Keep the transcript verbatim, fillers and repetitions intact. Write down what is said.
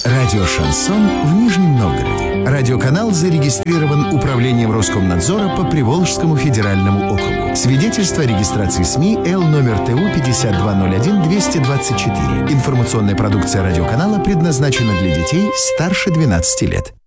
Радио «Шансон» в Нижнем Новгороде. Радиоканал зарегистрирован Управлением Роскомнадзора по Приволжскому федеральному округу. Свидетельство о регистрации СМИ Л номер Т У пятьдесят два ноль один двести двадцать четыре. Информационная продукция радиоканала предназначена для детей старше двенадцати лет.